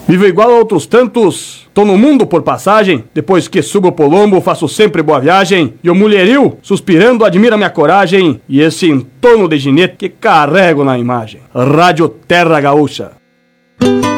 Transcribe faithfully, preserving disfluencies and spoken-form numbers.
Vivo igual a outros tantos, tô no mundo por passagem. Depois que subo o Polombo, faço sempre boa viagem. E o mulherio, suspirando, admira minha coragem e esse entorno de ginete que carrego na imagem. Rádio Terra Gaúcha.